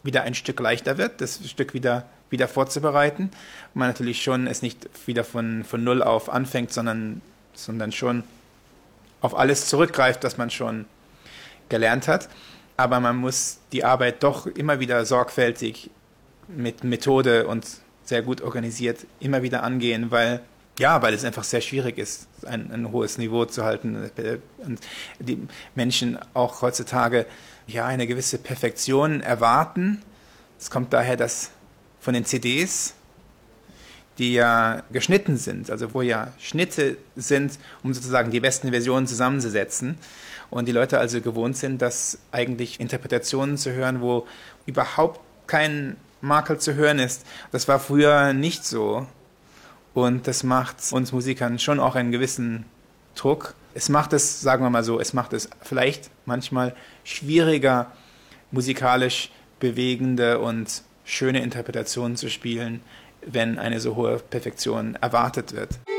wieder ein Stück leichter wird, das Stück wieder vorzubereiten. Und man natürlich schon es nicht wieder von Null auf anfängt, sondern schon auf alles zurückgreift, was man schon gelernt hat. Aber man muss die Arbeit doch immer wieder sorgfältig mit Methode und sehr gut organisiert immer wieder angehen, weil es einfach sehr schwierig ist, ein hohes Niveau zu halten. Und die Menschen auch heutzutage eine gewisse Perfektion erwarten. Es kommt daher, dass von den CDs, die ja geschnitten sind, also wo ja Schnitte sind, um sozusagen die besten Versionen zusammenzusetzen. Und die Leute also gewohnt sind, dass eigentlich Interpretationen zu hören, wo überhaupt kein Makel zu hören ist. Das war früher nicht so. Und das macht uns Musikern schon auch einen gewissen Druck. Es macht es, sagen wir mal so, es macht es vielleicht manchmal schwieriger, musikalisch bewegende und schöne Interpretationen zu spielen, wenn eine so hohe Perfektion erwartet wird.